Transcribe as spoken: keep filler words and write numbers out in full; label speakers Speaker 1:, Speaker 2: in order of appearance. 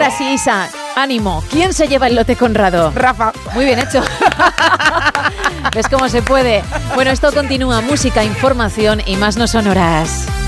Speaker 1: Ahora sí, Isa, ánimo. ¿Quién se lleva el lote Conrado?
Speaker 2: Rafa.
Speaker 1: Muy bien hecho. ¿Ves cómo se puede? Bueno, esto continúa. Música, información y más no sonoras.